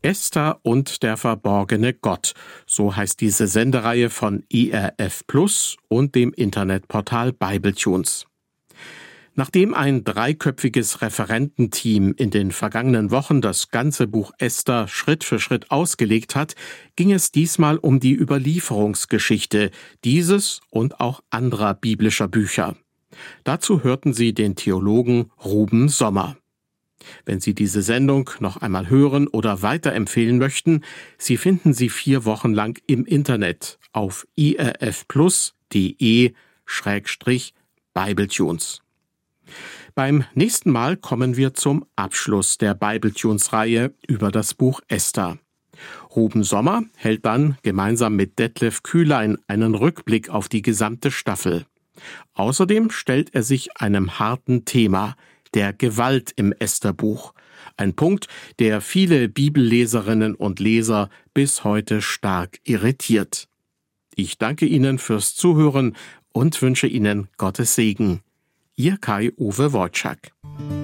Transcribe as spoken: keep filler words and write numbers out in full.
Esther und der verborgene Gott, so heißt diese Sendereihe von I R F Plus und dem Internetportal Bibletunes. Nachdem ein dreiköpfiges Referententeam in den vergangenen Wochen das ganze Buch Esther Schritt für Schritt ausgelegt hat, ging es diesmal um die Überlieferungsgeschichte dieses und auch anderer biblischer Bücher. Dazu hörten Sie den Theologen Ruben Sommer. Wenn Sie diese Sendung noch einmal hören oder weiterempfehlen möchten, Sie finden sie vier Wochen lang im Internet auf i r f plus punkt d e Schrägstrich Bibletunes. Beim nächsten Mal kommen wir zum Abschluss der Bibletunes-Reihe über das Buch Esther. Ruben Sommer hält dann gemeinsam mit Detlef Kühlein einen Rückblick auf die gesamte Staffel. Außerdem stellt er sich einem harten Thema, der Gewalt im Estherbuch. Ein Punkt, der viele Bibelleserinnen und Leser bis heute stark irritiert. Ich danke Ihnen fürs Zuhören und wünsche Ihnen Gottes Segen. Ihr Kai-Uwe Wojczak.